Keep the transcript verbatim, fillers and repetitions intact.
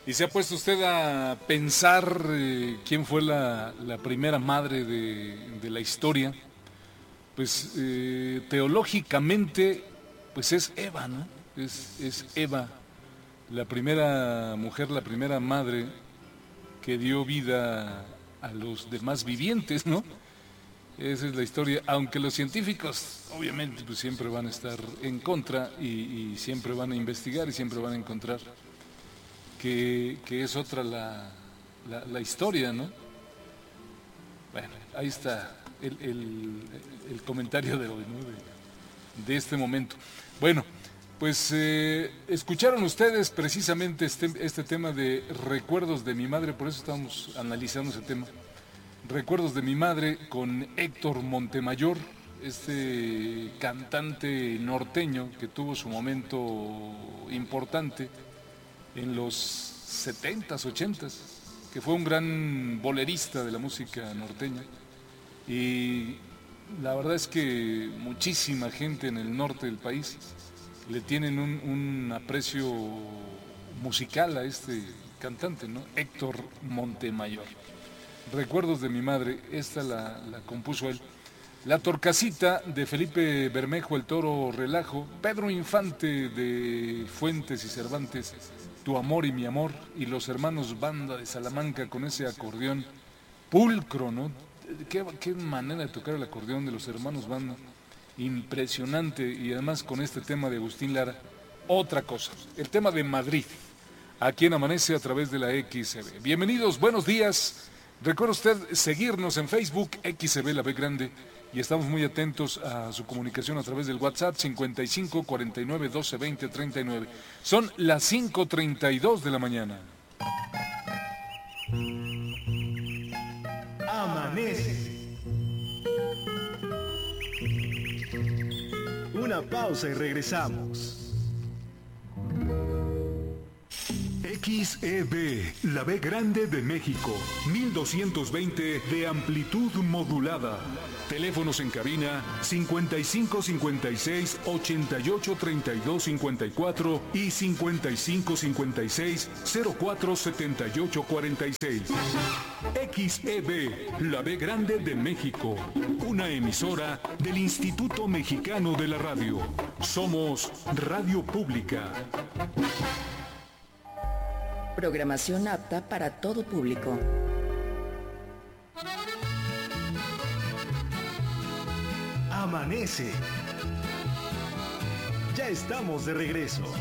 ¿Y se ha puesto usted a pensar eh, quién fue la, la primera madre de, de la historia? Pues eh, teológicamente, pues es Eva, ¿no? Es, es Eva, la primera mujer, la primera madre que dio vida a los demás vivientes, ¿no? Esa es la historia, aunque los científicos obviamente pues siempre van a estar en contra y, y siempre van a investigar y siempre van a encontrar que, que es otra la, la, la historia, ¿no? Bueno, ahí está el, el, el comentario de hoy, ¿no? De, de este momento. Bueno, pues eh, escucharon ustedes precisamente este, este tema de recuerdos de mi madre, por eso estamos analizando ese tema. Recuerdos de mi madre con Héctor Montemayor, este cantante norteño que tuvo su momento importante en los setentas, ochentas, que fue un gran bolerista de la música norteña. Y la verdad es que muchísima gente en el norte del país le tienen un, un aprecio musical a este cantante, ¿no? Héctor Montemayor. Recuerdos de mi madre, esta la, la compuso él. La Torcasita de Felipe Bermejo, El Toro Relajo. Pedro Infante de Fuentes y Cervantes, Tu amor y mi amor. Y los hermanos Banda de Salamanca con ese acordeón pulcro, ¿no? Qué, qué manera de tocar el acordeón de los hermanos Banda. Impresionante. Y además con este tema de Agustín Lara, otra cosa. El tema de Madrid, aquí en Amanece a través de la X C B. Bienvenidos, buenos días. Recuerda usted seguirnos en Facebook, X C B La B Grande, y estamos muy atentos a su comunicación a través del WhatsApp cincuenta y cinco, cuarenta y nueve, doce, veinte, treinta y nueve. Son las cinco treinta y dos de la mañana. Amanece. Una pausa y regresamos. X E B, la B Grande de México, mil doscientos veinte de amplitud modulada. Teléfonos en cabina cincuenta y cinco cincuenta y seis ochenta y ocho treinta y dos cincuenta y cuatro y cincuenta y cinco cincuenta y seis cero cuatro setenta y ocho cuarenta y seis. X E B, la B Grande de México, una emisora del Instituto Mexicano de la Radio. Somos Radio Pública. Programación apta para todo público. Amanece. Ya estamos de regreso.